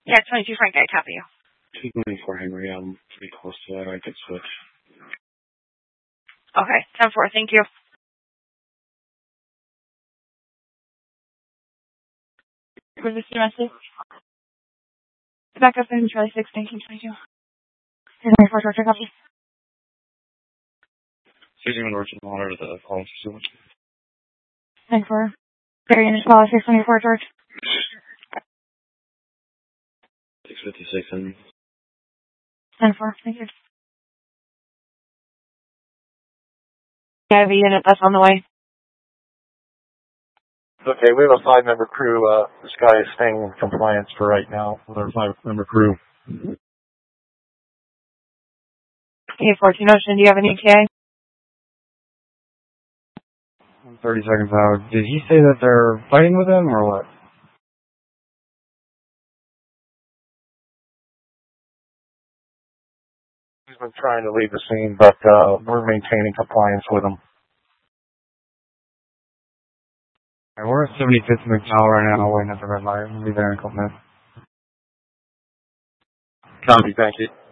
Yeah, 22 Frank, I copy you. 224 Henry, I'm pretty close to that. I could switch. Okay, 10-4, thank you. For this domestic. Back up in Charlie 6, 1922. Henry 4, Georgia, copy. Choosing an origin water to the call so much. 10-4. Barry in the 624, George. 656 Henry. 10-4, thank you. Yeah, I have a unit that's on the way. Okay, we have a 5-member crew. This guy is staying in compliance for right now with our 5-member crew. Okay, 14 Ocean, do you have an ETA? 30 seconds out. Did he say that they're fighting with him or what? He's been trying to leave the scene, but we're maintaining compliance with him. And we're at 75th McDowell right now, waiting at the red light. We'll be there in a couple minutes. Copy, thank you.